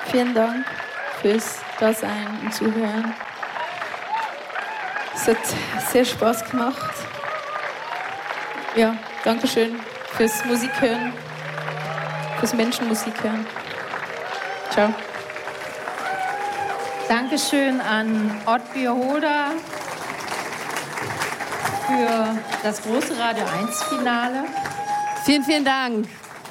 Vielen Dank fürs Dasein und Zuhören. Es hat sehr Spaß gemacht. Ja, danke schön fürs Musik hören, fürs Menschenmusik hören. Ciao. Dankeschön an Oddbjørn Hoda für das große Radio 1 Finale. Vielen, vielen Dank.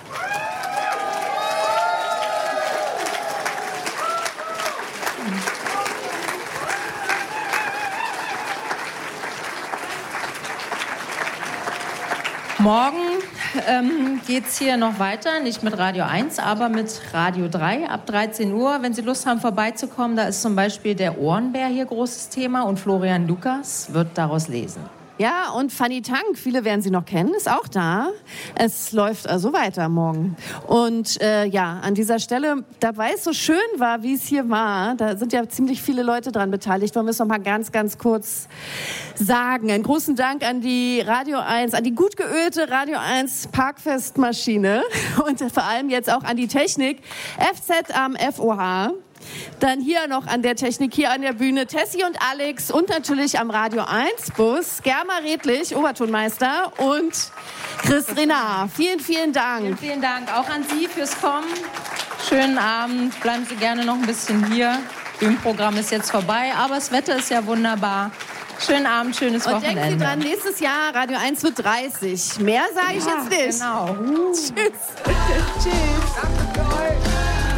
Morgen geht es hier noch weiter, nicht mit Radio 1, aber mit Radio 3 ab 13 Uhr. Wenn Sie Lust haben, vorbeizukommen, da ist zum Beispiel der Ohrenbär hier großes Thema und Florian Lukas wird daraus lesen. Ja, und Fanny Tank, viele werden sie noch kennen, ist auch da. Es läuft also weiter morgen. Und ja, an dieser Stelle, dabei es so schön war, wie es hier war, da sind ja ziemlich viele Leute dran beteiligt, wollen wir es noch mal ganz, ganz kurz sagen. Einen großen Dank an die Radio 1, an die gut geölte Radio 1 Parkfestmaschine und vor allem jetzt auch an die Technik, FZ am FOH. Dann hier noch an der Technik, hier an der Bühne Tessie und Alex und natürlich am Radio 1 Bus Germa Redlich, Obertonmeister und Chris Renard. Vielen, vielen Dank. Vielen, vielen Dank auch an Sie fürs Kommen. Schönen Abend. Bleiben Sie gerne noch ein bisschen hier. Das Bühnenprogramm ist jetzt vorbei, aber das Wetter ist ja wunderbar. Schönen Abend, schönes Wochenende. Und denken Sie dran, nächstes Jahr Radio 1 wird 30. Mehr sage ich jetzt nicht. Genau. Tschüss. Tschüss.